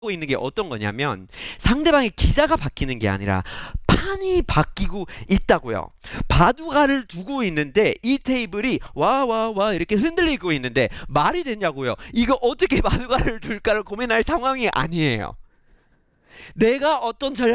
있는 게 어떤 거냐면 상대방의 기자가 바뀌는 게 아니라 판이 바뀌고 있다고요. 바둑알을 두고 있는데 이 테이블이 와 와 와 이렇게 흔들리고 있는데 말이 되냐고요. 이거 어떻게 바둑알을 둘까를 고민할 상황이 아니에요. 내가 어떤 전략